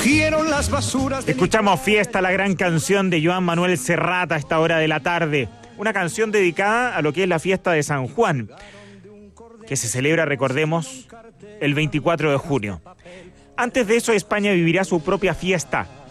Recogieron las basuras. Escuchamos Fiesta, la gran canción de Joan Manuel Serrat a esta hora de la tarde. Una canción dedicada a lo que es la fiesta de San Juan, que se celebra, recordemos, el 24 de junio. Antes de eso, España vivirá su propia fiesta,